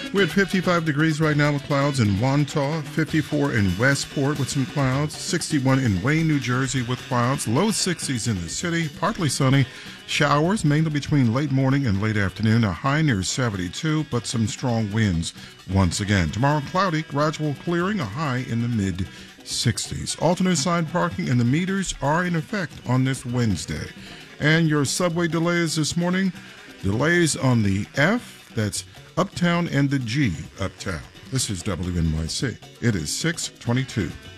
We're at 55 degrees right now with clouds in Wantagh, 54 in Westport with some clouds, 61 in Wayne, New Jersey with clouds, low 60s in the city, partly sunny, showers mainly between late morning and late afternoon, a high near 72, but some strong winds once again. Tomorrow, cloudy, gradual clearing, a high in the mid-60s. Alternate side parking and the meters are in effect on this Wednesday. And your subway delays this morning, delays on the F, that's Uptown, and the G, Uptown. This is WNYC. It is 6:22.